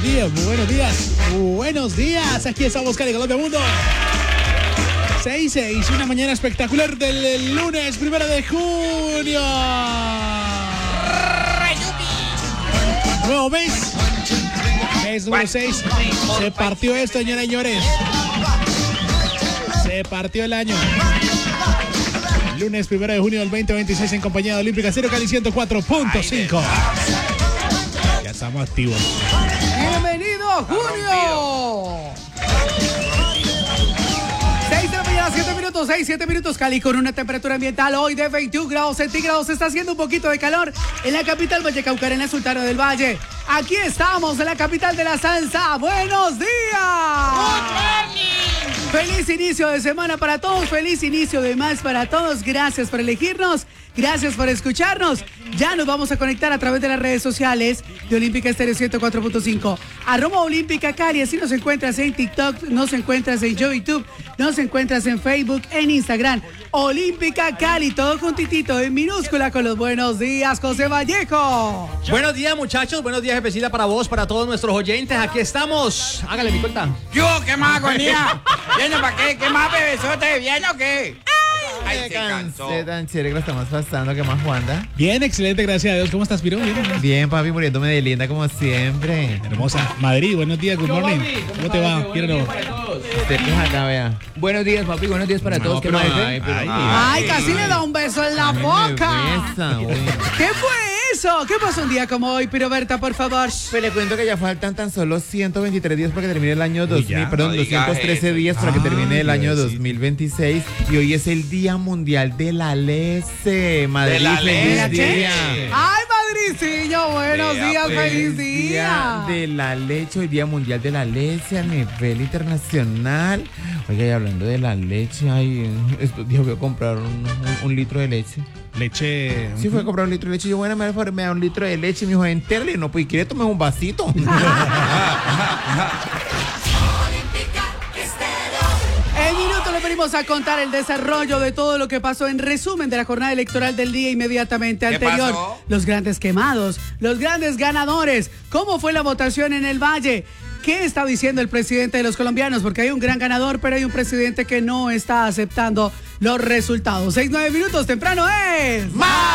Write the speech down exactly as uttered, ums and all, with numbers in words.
buenos días, muy buenos días, buenos días. Aquí estamos, Cali, Colombia, Mundo. seis seis, una mañana espectacular del lunes, primero de junio. Nuevo mes. Mes número seis. Se partió esto, señoras y señores. Se partió el año. Lunes primero de junio del veinte veintiséis en compañía de Olímpica Cero Cali ciento cuatro punto cinco. Ya estamos activos. ¡Bienvenido, junio! seis de la mañana, siete minutos, seis, siete minutos, Cali, con una temperatura ambiental hoy de veintiún grados centígrados. Está haciendo un poquito de calor en la capital Vallecaucar, en la Sultana del Valle. Aquí estamos, en la capital de la salsa. ¡Buenos días! Feliz inicio de semana para todos, feliz inicio de mes para todos. Gracias por elegirnos, gracias por escucharnos. Ya nos vamos a conectar a través de las redes sociales de Olímpica Estéreo ciento cuatro punto cinco. Arroba Olímpica Cali, así nos encuentras en TikTok, nos encuentras en YouTube, nos encuentras en Facebook, en Instagram. Olímpica Cali, todo juntitito en minúscula con los buenos días, José Vallejo. Buenos días, muchachos, buenos días, jefecita, para vos, para todos nuestros oyentes. Aquí estamos. Hágale mi cuenta. Yo, ¿qué más, agonía? ¿Viene para qué? ¿Qué más, bebesote? ¿Viene o qué? Ay, se cansó. Tan chévere que lo estamos pasando. ¿Qué más, Juanda? Bien, excelente, gracias a Dios. ¿Cómo estás, Piro? Bien, Bien, papi, muriéndome de linda como siempre. Hermosa. Madrid, buenos días, good morning. ¿Cómo te va? Quiero. Usted que es acá, vea. Buenos días, papi, buenos días para No, todos. ¿Qué pero, más? ay, pero- Ay, Ay, casi le da un beso en la Ay, me boca. besa, güey. ¿Qué fue eso? ¿Qué pasó un día como hoy, Piroberta, por favor? Pues le cuento que ya faltan tan solo ciento veintitrés días para que termine el año dos mil, ya, perdón, no digas doscientos trece eso. días para que termine el Ay, año Diosito. dos mil veintiséis y hoy es el Día Mundial de la Leche. Madrid, De la feliz leche. día. Ay, Madriciño, buenos Vea, días, pues, feliz Día día. de la leche, hoy Día Mundial de la Leche a nivel internacional. Oiga, y hablando de la leche, ay, estos días voy a comprar un, un- un litro de leche. Leche. Sí, fui a comprar un litro de leche. Yo, bueno, me da, me da un litro de leche, mi hijo, entero. Y no, pues, ¿quiere tomar un vasito? En minutos le venimos a contar el desarrollo de todo lo que pasó en resumen de la jornada electoral del día inmediatamente ¿Qué anterior. pasó? Los grandes quemados, los grandes ganadores, cómo fue la votación en el Valle. ¿Qué está diciendo el presidente de los colombianos? Porque hay un gran ganador, pero hay un presidente que no está aceptando los resultados. Seis, nueve minutos, temprano es...